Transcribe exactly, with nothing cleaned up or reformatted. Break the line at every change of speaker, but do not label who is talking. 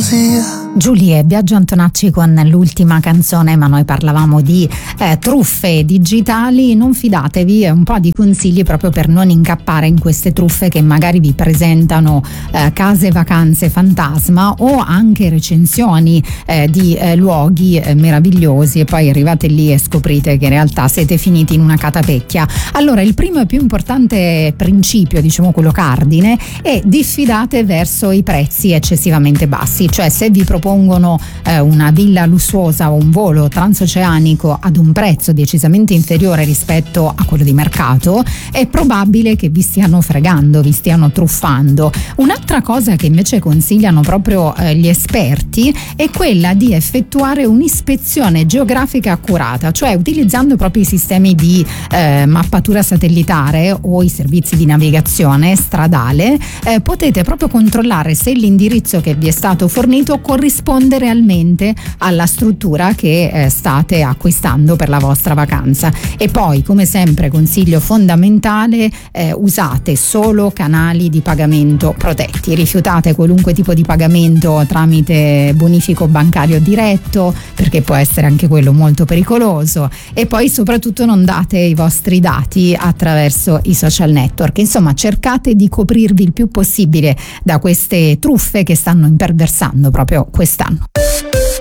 gelosia.
Giulia e Biagio Antonacci con l'ultima canzone, ma noi parlavamo di eh, truffe digitali. Non fidatevi, un po' di consigli proprio per non incappare in queste truffe che magari vi presentano eh, case vacanze fantasma o anche recensioni eh, di eh, luoghi eh, meravigliosi e poi arrivate lì e scoprite che in realtà siete finiti in una catapecchia. Allora, il primo e più importante principio, diciamo quello cardine, è diffidate verso i prezzi eccessivamente bassi, cioè se vi propongono eh, una villa lussuosa o un volo transoceanico ad un prezzo decisamente inferiore rispetto a quello di mercato, è probabile che vi stiano fregando, vi stiano truffando. Un'altra cosa che invece consigliano proprio eh, gli esperti è quella di effettuare un'ispezione geografica accurata, cioè utilizzando proprio i sistemi di eh, mappatura satellitare o i servizi di navigazione stradale, eh, potete proprio controllare se l'indirizzo che vi è stato fornito corrisponde realmente alla struttura che eh, state acquistando per la vostra vacanza. E poi, come sempre, consiglio fondamentale, eh, usate solo canali di pagamento protetti, rifiutate qualunque tipo di pagamento tramite bonifico bancario diretto, perché può essere anche quello molto pericoloso, e poi soprattutto non date i vostri dati attraverso i social network. Insomma, cercate di coprirvi il più possibile da queste truffe che stanno imperversando proprio quest'anno.